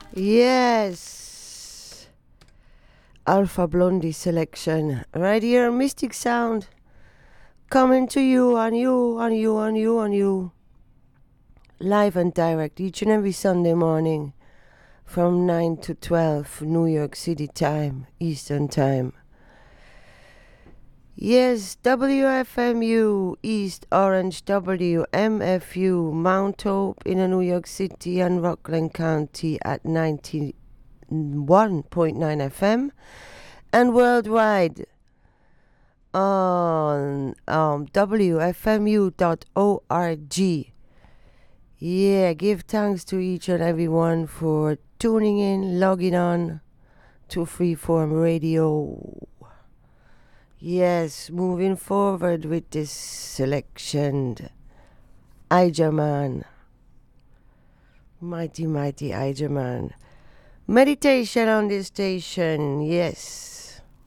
Yes, Alpha Blondie selection right here, Mystic Sound, coming to you on you, live and direct each and every Sunday morning from 9 to 12 New York City time, Eastern time. Yes, WFMU, East Orange, WMFU, Mount Hope in New York City and Rockland County at 91.9 FM, and worldwide on WFMU.org. Yeah, give thanks to each and everyone for tuning in, logging on to Freeform Radio. Yes, moving forward with this selection. Ijaman. Mighty Ijaman. Meditation on this station, yes.